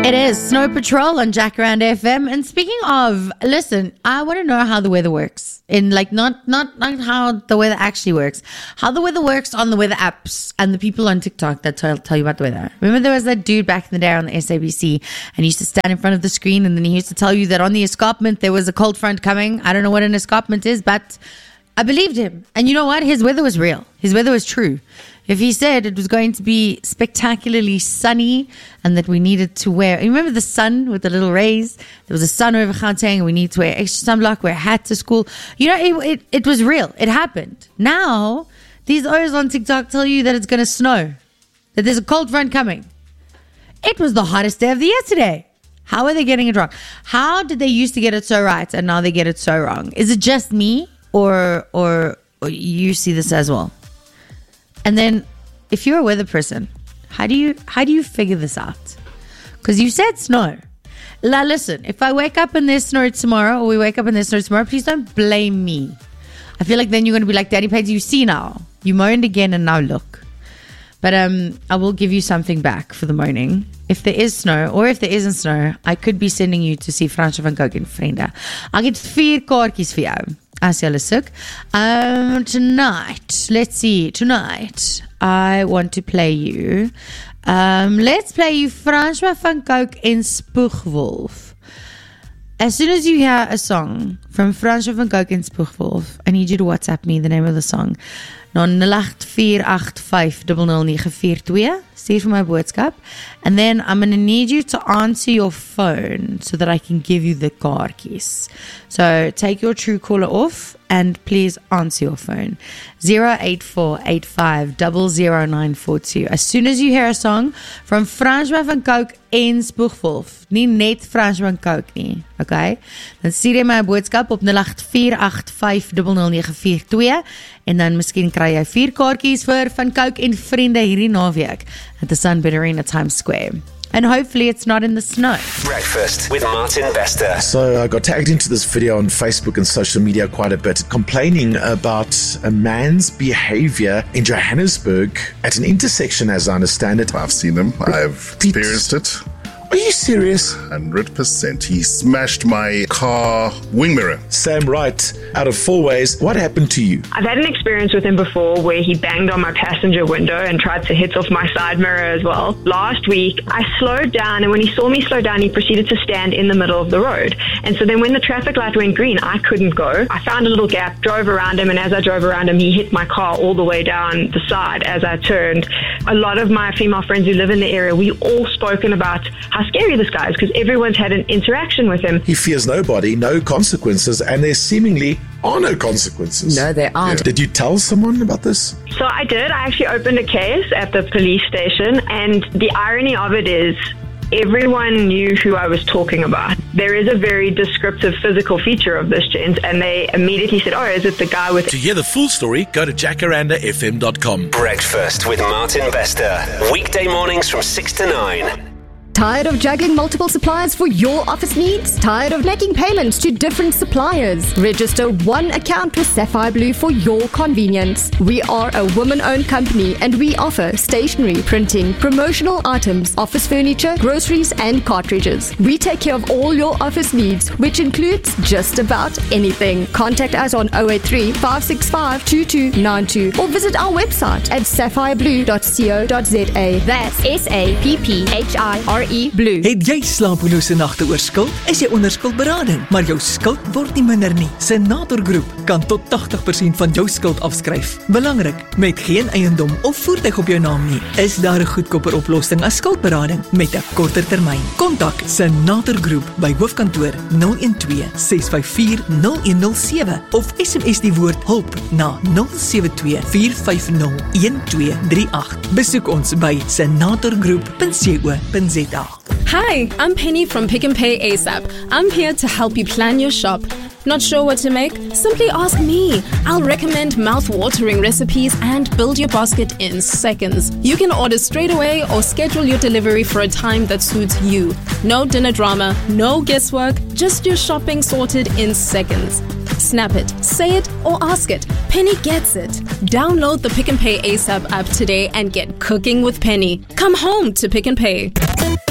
It is Snow Patrol on Jacaranda FM. And speaking of, listen, I want to know how the weather works. In not how the weather actually works. How the weather works on the weather apps and the people on TikTok that tell you about the weather. Remember there was that dude back in the day on the SABC and he used to stand in front of the screen and then he used to tell you that on the escarpment there was a cold front coming. I don't know what an escarpment is, but I believed him. And you know what? His weather was real. His weather was true. If he said it was going to be spectacularly sunny and that we needed to wear, you remember the sun with the little rays? There was a sun over Gauteng and we need to wear extra sunblock, wear a hat to school. You know, it was real. It happened. Now, these O's on TikTok tell you that it's going to snow, that there's a cold front coming. It was the hottest day of the year today. How are they getting it wrong? How did they used to get it so right and now they get it so wrong? Is it just me or you see this as well? And then, if you're a weather person, how do you figure this out? Because you said snow. Now listen, if I wake up and there's snow tomorrow, or we wake up and there's snow tomorrow, please don't blame me. I feel like then you're going to be like, Daddy Page, you see now. You moaned again and now look. But I will give you something back for the moaning. If there is snow, or if there isn't snow, I could be sending you to see Fransje van Cooke en Vriende. I'll get 4 kaartjies vir jou. As jy soek. Tonight, let's see. Tonight, I want to play you. Let's play you Fransje van Cooke en Spoegwolf. As soon as you hear a song from Fransje van Cooke en Spoegwolf, I need you to WhatsApp me the name of the song. Na 0848500942. Stuur vir my boodskap. And then I'm going to need you to answer your phone so that I can give you the kaartjies. So take your Truecaller off and please answer your phone. 08485000942. As soon as you hear a song from Fransje van Cooke en Spoegwolf, nie net Fransje van Cooke nie, okay? Dan stuur jy my boodskap op 0848500942 en dan miskien kry jy 4 kaartjies vir Van Cooke en Vriende hierdie naweek at the Sunbird Arena, Times Square. And hopefully it's not in the snow. Breakfast with Martin Bester. So I got tagged into this video on Facebook and social media quite a bit, complaining about a man's behavior in Johannesburg at an intersection, as I understand it. I've seen him. I've experienced it. Are you serious? 100%. He smashed my car wing mirror. Sam Wright, out of 4 ways, what happened to you? I've had an experience with him before where he banged on my passenger window and tried to hit off my side mirror as well. Last week, I slowed down, and when he saw me slow down, he proceeded to stand in the middle of the road. And so then when the traffic light went green, I couldn't go. I found a little gap, drove around him, and as I drove around him, he hit my car all the way down the side as I turned. A lot of my female friends who live in the area, we all spoken about how scary this guy is because everyone's had an interaction with him. He fears nobody, no consequences, and there seemingly are no consequences. No, there aren't. Yeah. Did you tell someone about this? So I did. I actually opened a case at the police station, and the irony of it is everyone knew who I was talking about. There is a very descriptive physical feature of this gent, and they immediately said, oh, is it the guy with... To hear the full story, go to jacarandafm.com. Breakfast with Martin Bester. Weekday mornings from 6 to 9. Tired of juggling multiple suppliers for your office needs? Tired of making payments to different suppliers? Register one account with Sapphire Blue for your convenience. We are a woman-owned company and we offer stationery, printing, promotional items, office furniture, groceries and cartridges. We take care of all your office needs, which includes just about anything. Contact us on 083-565-2292 or visit our website at sapphireblue.co.za. That's SAPPHIRE Blue. Het jy slapelose nagte oor skuld? Is jy onder skuldberading, maar jou skuld word nie minder nie? Senator Groep kan tot 80% van jou skuld afskryf. Belangrik, met geen eiendom of voertuig op jou naam nie, is daar 'n goedkoper oplossing as skuldberading met 'n korter termyn. Kontak Senator Groep by hoofkantoor 012-654-0107 of SMS die woord hulp na 072-450-1238. Besoek ons by senatorgroep.co.za. Hi, I'm Penny from Pick n Pay ASAP. I'm here to help you plan your shop. Not sure what to make? Simply ask me. I'll recommend mouth-watering recipes and build your basket in seconds. You can order straight away or schedule your delivery for a time that suits you. No dinner drama, no guesswork, just your shopping sorted in seconds. Snap it, say it, or ask it. Penny gets it. Download the Pick n Pay ASAP app today and get cooking with Penny. Come home to Pick n Pay.